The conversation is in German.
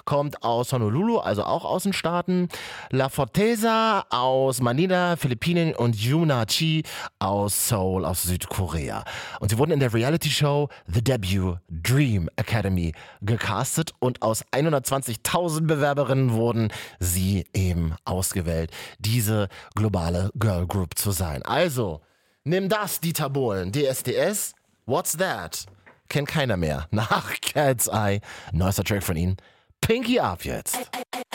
kommt aus Honolulu, also auch aus den Staaten. La Forteza aus Manila, Philippinen und Yuna Chi aus Seoul, aus Südkorea. Und sie wurden in der Reality-Show The Debut Dream Academy gecastet und aus 120.000 Bewerberinnen wurden sie eben ausgewählt, diese globale Girl Group zu sein. Also, nimm das, Dieter Bohlen, DSDS, What's That? Kennt keiner mehr. Nach Cat's Eye, neuester Track von ihnen. Pinky Up jetzt.